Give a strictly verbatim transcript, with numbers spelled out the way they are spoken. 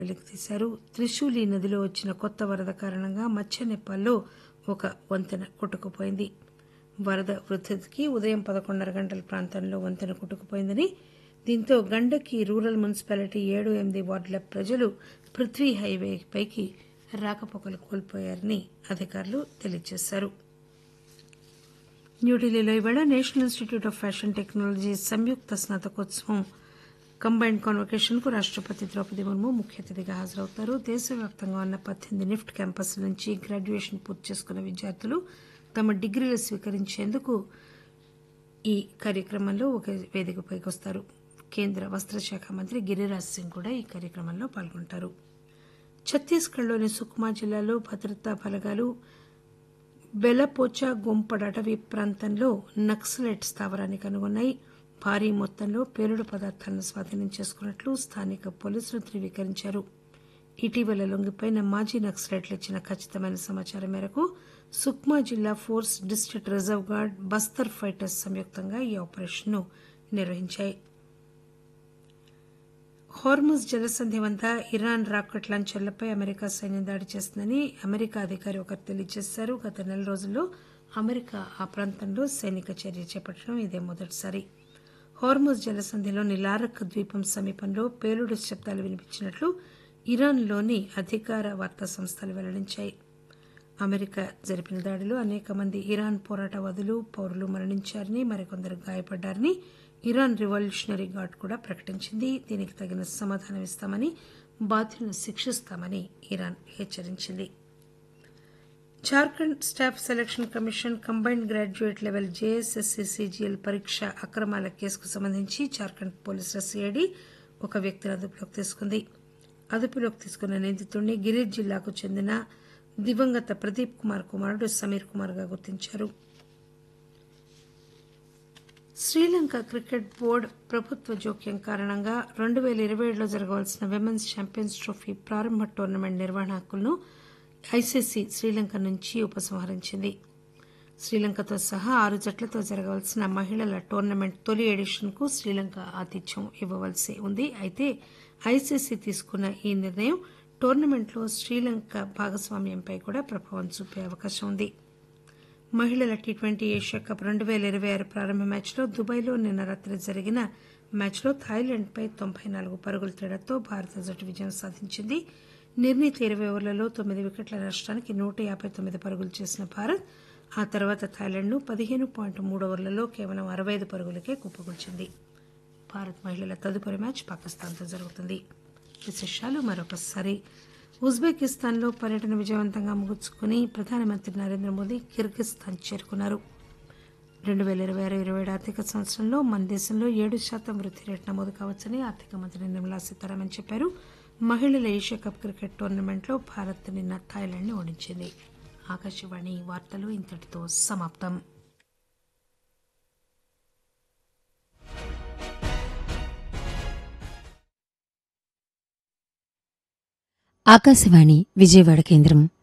వెలికితీశారు. త్రిశూలి నదిలో వచ్చిన కొత్త వరద కారణంగా మధ్య నేపాల్లో ఒక వంతెన కొట్టుకుపోయింది. వరద ఉధృతికి ఉదయం పదకొండున్నర గంటల ప్రాంతంలో వంతెన కొట్టుకుపోయిందని, దీంతో గండకి రూరల్ మున్సిపాలిటీ ఏడు ఎనిమిది వార్డుల ప్రజలు పృథ్వీ హైవే పైకి రాకపోకలు కోల్పోయారని అధికారులు తెలియజేశారు. న్యూఢిల్లీలో ఈవేళ national institute of fashion technology Samyukta స్నాతకోత్సవం combined convocation కు రాష్టపతి ద్రౌపది ముర్ము ముఖ్య అతిథిగా హాజరవుతారు. దేశవ్యాప్తంగా ఉన్న పద్దెనిమిది నిఫ్ట్ క్యాంపస్ల నుంచి గ్రాడ్యుయేషన్ పూర్తి చేసుకున్న విద్యార్థులు తమ డిగ్రీలు స్వీకరించేందుకు ఈ కార్యక్రమంలో ఒక వేదికపైకి వస్తారు. కేంద్ర వస్త్రశాఖ మంత్రి గిరిరాజ్ సింగ్ కూడా ఈ కార్యక్రమంలో పాల్గొంటారు. ఛత్తీస్గఢ్లోని సుక్మా జిల్లాలో భద్రతా బలగాలు బెలపోచా గుంపడ్ అటవీ ప్రాంతంలో నక్సలైట్ స్థావరాన్ని కనుగొన్నాయి. భారీ మొత్తంలో పేలుడు పదార్థాలను స్వాధీనం చేసుకున్నట్లు స్థానిక పోలీసులు ధృవీకరించారు. ఇటీవల లొంగిపోయిన మాజీ నక్సలైట్లు ఇచ్చిన ఖచ్చితమైన సమాచారం మేరకు సుక్మా జిల్లా force, district reserve guard, Bastar fighters సంయుక్తంగా ఈ ఆపరేషన్ ను నిర్వహించాయి. హార్ముజ్ జలసంధి వద్ద ఇరాన్ రాకెట్ లాంచర్లపై అమెరికా సైన్యం దాడి చేసిందని అమెరికా అధికారి ఒకరు తెలియజేశారు. గత నెల రోజుల్లో అమెరికా ఆ ప్రాంతంలో సైనిక చర్య చేపట్టడం ఇదే మొదటిసారి. హార్ముజ్ జలసంధిలోని లారక్ ద్వీపం సమీపంలో పేలుడు శబ్దాలు వినిపించినట్లు ఇరాన్లోని అధికార వార్తా సంస్థలు వెల్లడించాయి. అమెరికా జరిపిన దాడిలో అనేక మంది ఇరాన్ పోరాటవాదులు, పౌరులు మరణించారని, మరికొందరు గాయపడ్డారని ఇరాన్ రివల్యూషనరీ గార్డ్ కూడా ప్రకటించింది. దీనికి తగిన సమాధానం ఇస్తామని, బాధ్యులను శిక్షిస్తామని ఇరాన్ హెచ్చరించింది. Jharkhand staff selection commission combined graduate level JSSC CGL పరీక్ష అక్రమాల కేసుకు సంబంధించి జార్ఖండ్ పోలీసుల సీఐడీ ఒక వ్యక్తిని అదుపులోకి తీసుకుంది. అదుపులోకి తీసుకున్న నిందితుడిని గిరిజ్ జిల్లాకు చెందిన దివంగత ప్రదీప్ కుమార్ కుమారుడు సమీర్ కుమార్ గా గుర్తించారు. శ్రీలంక క్రికెట్ బోర్డు ప్రభుత్వ జోక్యం కారణంగా రెండు పేల ఇరవై ఏడులో జరగవలసిన విమెన్స్ ఛాంపియన్స్ ట్రోఫీ ప్రారంభ టోర్నమెంట్ నిర్వహణ హక్కులను ఐసీసీ శ్రీలంక నుంచి ఉపసంహరించింది. శ్రీలంకతో సహా ఆరు జట్లతో జరగవలసిన మహిళల టోర్నమెంట్ తొలి ఎడిషన్ కు శ్రీలంక ఆతిథ్యం ఇవ్వవలసి ఉంది. అయితే ఐసీసీ తీసుకున్న ఈ నిర్ణయం టోర్నమెంట్లో శ్రీలంక భాగస్వామ్యంపై కూడా ప్రభావం చూపే అవకాశం ఉంది. మహిళల టీ ట్వంటీ ఏషియా కప్ రెండు పేల ఇరవై ఆరు ప్రారంభ మ్యాచ్లో దుబాయ్లో నిన్న రాత్రి జరిగిన మ్యాచ్లో థాయిలాండ్పై తొంభై నాలుగు పరుగుల తేడాతో భారత జట్టు విజయం సాధించింది. నిర్ణీత ఇరవై ఓవర్లలో తొమ్మిది వికెట్ల నష్టానికి నూట యాభై తొమ్మిది పరుగులు చేసిన భారత్ ఆ తర్వాత థాయిలాండ్ను పదిహేను పాయింట్ మూడు ఓవర్లలో కేవలం అరవై ఐదు పరుగులకే కుప్పకూల్చింది. భారత్ మహిళల తదుపరి మ్యాచ్ పాకిస్తాన్తో జరుగుతుంది. విశేషాలు మరొకసారి. ఉజ్బెకిస్తాన్లో పర్యటన విజయవంతంగా ముగించుకుని ప్రధానమంత్రి నరేంద్ర మోదీ కిర్గిస్థాన్ చేరుకున్నారు. రెండు పేల ఇరవై ఆరు ఇరవై ఏడు ఆర్థిక సంవత్సరంలో మన దేశంలో ఏడు శాతం వృద్ధి రేటు నమోదు కావచ్చని ఆర్థిక మంత్రి నిర్మలా సీతారామన్ చెప్పారు. మహిళల ఏషియా కప్ క్రికెట్ టోర్నమెంట్లో భారత్ నిన్న థాయిలాండ్ని ఓడించింది. ఆకాశవాణి వార్తలు ఇంతటితో సమాప్తం. ఆకాశవాణి విజయవాడ కేంద్రం.